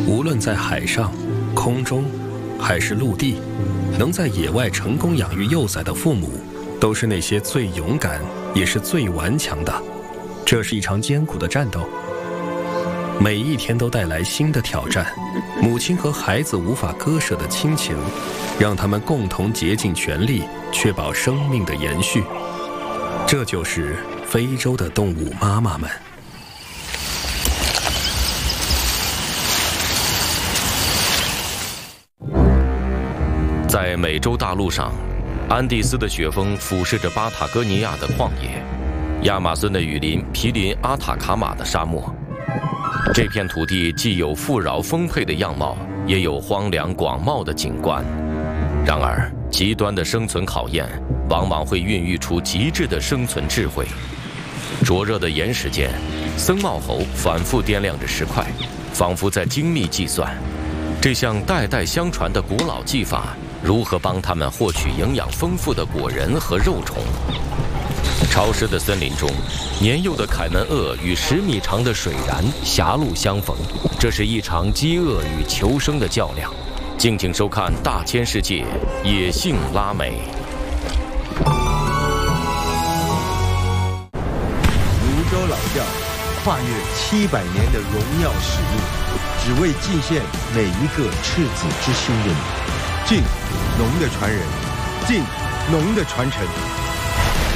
无论在海上、空中，还是陆地，能在野外成功养育幼崽的父母，都是那些最勇敢，也是最顽强的。这是一场艰苦的战斗，每一天都带来新的挑战。母亲和孩子无法割舍的亲情，让他们共同竭尽全力，确保生命的延续。这就是非洲的动物妈妈们。 在美洲大陆上，安第斯的雪峰俯视着巴塔哥尼亚的旷野，亚马孙的雨林毗邻阿塔卡马的沙漠。这片土地既有富饶丰沛的样貌，也有荒凉广袤的景观。然而，极端的生存考验往往会孕育出极致的生存智慧。灼热的岩石间，僧帽猴反复掂量着石块，仿佛在精密计算这项代代相传的古老技法如何帮他们获取营养丰富的果仁和肉虫。潮湿的森林中，年幼的凯门鳄与10米长的水蚺狭路相逢，这是一场饥饿与求生的较量。敬请收看《大千世界：野性拉美》。 泸州老窖跨越700年的荣耀使命，只为敬献每一个赤子之心的你。敬农的传人，敬农的传承。